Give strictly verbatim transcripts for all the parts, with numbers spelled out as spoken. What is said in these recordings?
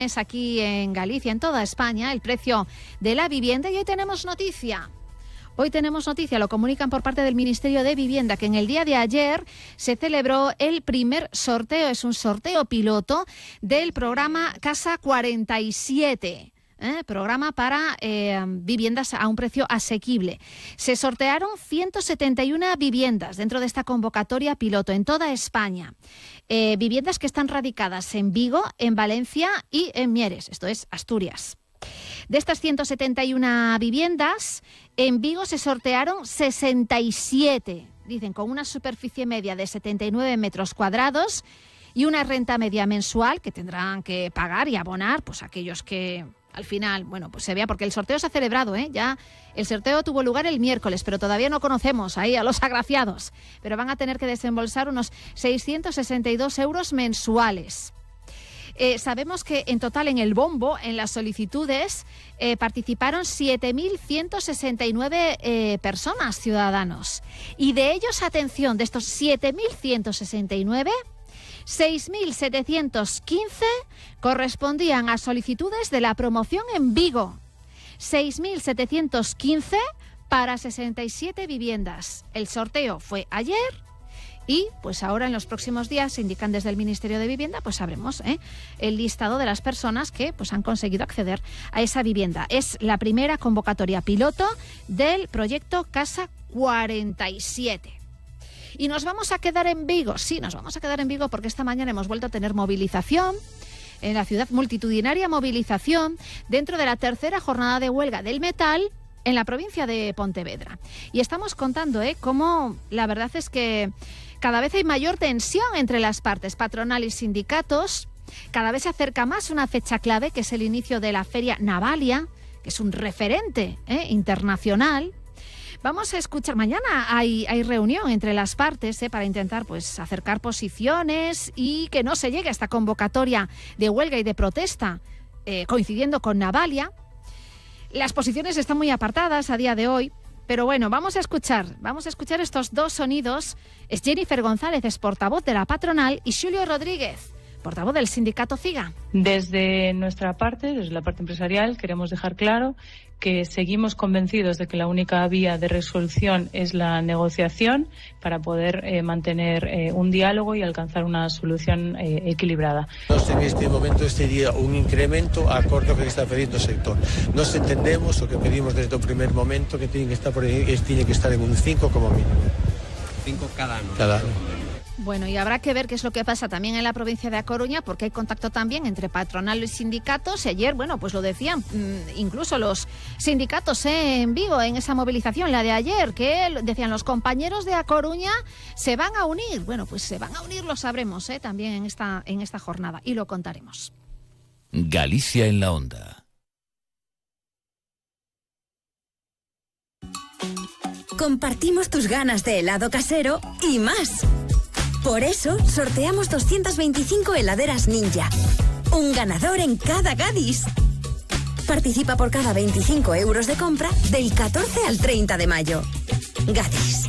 Es aquí en Galicia, en toda España, el precio de la vivienda. Y hoy tenemos noticia. Hoy tenemos noticia, lo comunican por parte del Ministerio de Vivienda, que en el día de ayer se celebró el primer sorteo, es un sorteo piloto del programa Casa cuarenta y siete. ¿Eh? Programa para eh, viviendas a un precio asequible. Se sortearon ciento setenta y una viviendas dentro de esta convocatoria piloto en toda España. Eh, viviendas que están radicadas en Vigo, en Valencia y en Mieres, esto es Asturias. De estas ciento setenta y una viviendas, en Vigo se sortearon sesenta y siete, dicen, con una superficie media de setenta y nueve metros cuadrados y una renta media mensual que tendrán que pagar y abonar pues aquellos que al final, bueno, pues se vea, porque el sorteo se ha celebrado, ¿eh? Ya el sorteo tuvo lugar el miércoles, pero todavía no conocemos ahí a los agraciados, pero van a tener que desembolsar unos seiscientos sesenta y dos euros mensuales. Eh, sabemos que en total en el bombo, en las solicitudes, eh, participaron siete mil ciento sesenta y nueve eh, personas, ciudadanos. Y de ellos, atención, de estos siete mil ciento sesenta y nueve, seis mil setecientos quince correspondían a solicitudes de la promoción en Vigo. seis mil setecientos quince para sesenta y siete viviendas. El sorteo fue ayer. Y pues ahora en los próximos días, se indican desde el Ministerio de Vivienda, pues sabremos ¿eh? el listado de las personas que pues han conseguido acceder a esa vivienda. Es la primera convocatoria piloto del proyecto Casa cuarenta y siete. Y nos vamos a quedar en Vigo, sí, nos vamos a quedar en Vigo porque esta mañana hemos vuelto a tener movilización en la ciudad, multitudinaria movilización dentro de la tercera jornada de huelga del metal en la provincia de Pontevedra. Y estamos contando ¿eh? cómo la verdad es que cada vez hay mayor tensión entre las partes, patronal y sindicatos. Cada vez se acerca más una fecha clave, que es el inicio de la Feria Navalia, que es un referente ¿eh? internacional. Vamos a escuchar, mañana hay, hay reunión entre las partes ¿eh? para intentar pues acercar posiciones y que no se llegue a esta convocatoria de huelga y de protesta, eh, coincidiendo con Navalia. Las posiciones están muy apartadas a día de hoy, pero bueno, vamos a escuchar, vamos a escuchar estos dos sonidos. Es Jennifer González, es portavoz de la patronal, y Xulio Rodríguez, portavoz del sindicato CIGA. Desde nuestra parte, desde la parte empresarial, queremos dejar claro que seguimos convencidos de que la única vía de resolución es la negociación para poder eh, mantener eh, un diálogo y alcanzar una solución eh, equilibrada. En este momento sería un incremento acorde ao que está pedindo o sector. Nos entendemos o que pedimos desde o primer momento que tiene que estar por aí, que tiene que estar en un cinco como mínimo. cinco cada ano. Cada ano. Bueno, y habrá que ver qué es lo que pasa también en la provincia de A Coruña, porque hay contacto también entre patronal y sindicatos. Y ayer, bueno, pues lo decían incluso los sindicatos ¿eh? en Vigo, en esa movilización, la de ayer, que decían los compañeros de A Coruña se van a unir. Bueno, pues se van a unir, lo sabremos ¿eh? también en esta, en esta jornada, y lo contaremos. Galicia en la onda. Compartimos tus ganas de helado casero y más. Por eso, sorteamos doscientas veinticinco heladeras Ninja. Un ganador en cada Gadis. Participa por cada veinticinco euros de compra del catorce al treinta de mayo. Gadis.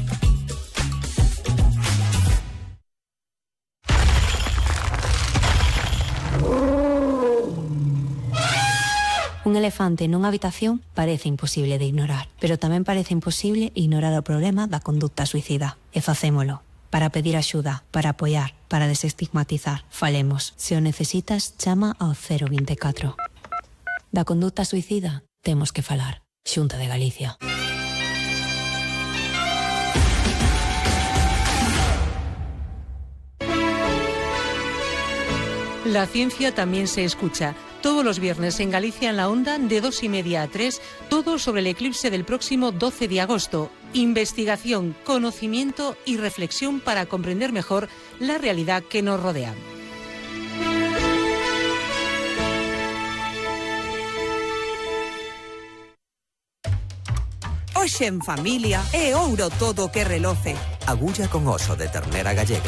Un elefante nunha habitación parece imposible de ignorar, pero tamén parece imposible ignorar o problema da conducta suicida. E facémolo. Para pedir axuda, para apoiar, para desestigmatizar. Falemos. Se o necesitas, chama ao cero veinticuatro. Da conducta suicida, temos que falar. Xunta de Galicia. La ciencia también se escucha. Todos los viernes en Galicia en la Onda, de dos y media a tres, todo sobre el eclipse del próximo doce de agosto. Investigación, conocimiento y reflexión para comprender mejor la realidad que nos rodea. Hoxe en familia é ouro todo o que reloce. Agulla con oso de ternera gallega.